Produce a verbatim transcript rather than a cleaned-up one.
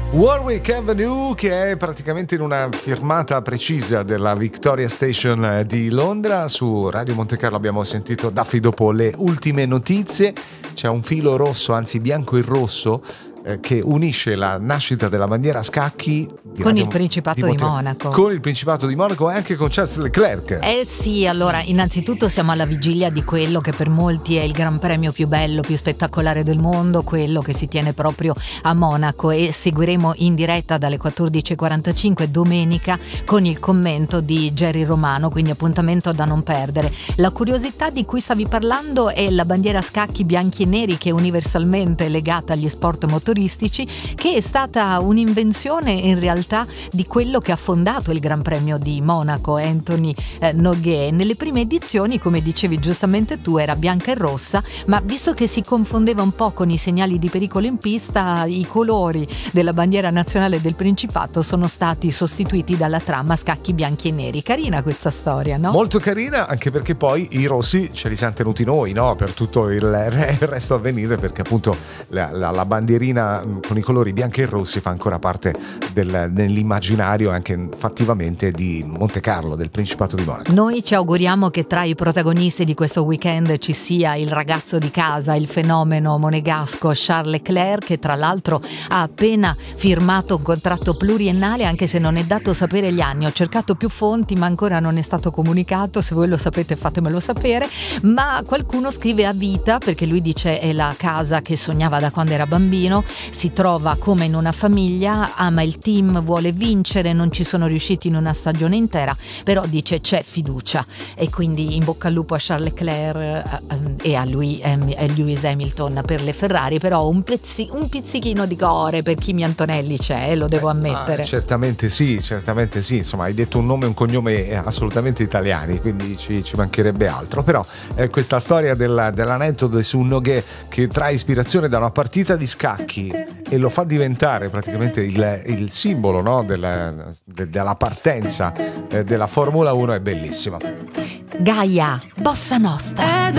Warwick Avenue, che è praticamente in una firmata precisa della Victoria Station di Londra. Su Radio Monte Carlo abbiamo sentito Duffy dopo le ultime notizie. C'è un filo rosso, anzi bianco e rosso, eh, che unisce la nascita della bandiera a scacchi di con Radio, il Principato di, di Monaco. Con il Principato di Monaco e anche con Charles Leclerc. Eh sì, allora, innanzitutto siamo alla vigilia di quello che per molti è il Gran Premio più bello, più spettacolare del mondo, quello che si tiene proprio a Monaco, e seguiremo in diretta dalle quattordici e quarantacinque domenica con il commento di Jerry Romano, quindi appuntamento da non perdere. La curiosità di cui stavi parlando è la bandiera a scacchi bianchi e neri, che è universalmente legata agli sport motoristici, che è stata un'invenzione in realtà di quello che ha fondato il Gran Premio di Monaco, Anthony eh, Noguet. Nelle prime edizioni, come dicevi giustamente tu, era bianca e rossa, ma visto che si confondeva un po' con i segnali di pericolo in pista, i colori della bandiera nazionale del Principato sono stati sostituiti dalla trama a scacchi bianchi e neri. Carina questa storia, no? Molto carina, anche perché poi i rossi ce li siamo tenuti noi, no? Per tutto il, il resto a venire, perché appunto la, la, la bandierina con i colori bianchi e rossi fa ancora parte del, dell'immaginario anche fattivamente di Monte Carlo, del Principato di Monaco. Noi ci auguriamo che tra i protagonisti di questo weekend ci sia il ragazzo di casa, il fenomeno monegasco Charles Leclerc, che tra l'altro ha appena firmato un contratto pluriennale, anche se non è dato sapere gli anni. Ho cercato più fonti ma ancora non è stato comunicato, se voi lo sapete fatemelo sapere, ma qualcuno scrive a vita, perché lui dice è la casa che sognava da quando era bambino, si trova come in una famiglia, ama il team, vuole vincere, non ci sono riusciti in una stagione intera, però dice c'è fiducia, e quindi in bocca al lupo a Charles Leclerc e a lui e Lewis Hamilton per le Ferrari. Però un, pezzi, un pizzichino di core per Kimi Antonelli c'è, lo devo ammettere. Ah, certamente sì, certamente sì, insomma hai detto un nome e un cognome assolutamente italiani, quindi ci, ci mancherebbe altro. Però eh, questa storia della, dell'aneddoto su Noguet che trae ispirazione da una partita di scacchi e lo fa diventare praticamente il, il simbolo, no, della, de, della partenza eh, della Formula uno è bellissima. Gaia, Bossa Nostra.